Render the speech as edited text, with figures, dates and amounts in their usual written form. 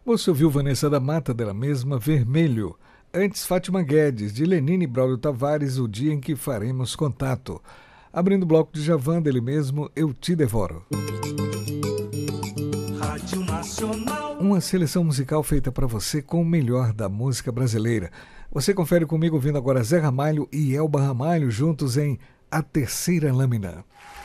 Você ouviu Vanessa da Mata, dela mesma, Vermelho. Antes, Fátima Guedes, de Lenine e Braulio Tavares, O Dia em que Faremos Contato. Abrindo o bloco de Djavan, dele mesmo, Eu Te Devoro. Rádio Nacional. Uma seleção musical feita para você com o melhor da música brasileira. Você confere comigo ouvindo agora Zé Ramalho e Elba Ramalho juntos em A Terceira Lâmina.